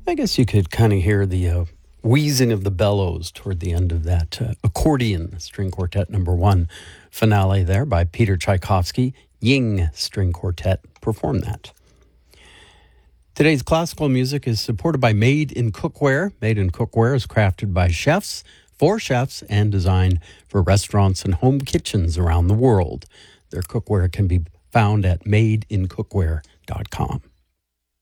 I guess you could kind of hear the wheezing of the bellows toward the end of that accordion string quartet number 1 finale there by Peter Tchaikovsky. Ying String Quartet performed that. Today's classical music is supported by Made in Cookware. Made in Cookware is crafted by chefs, for chefs, and designed for restaurants and home kitchens around the world. Their cookware can be found at madeincookware.com.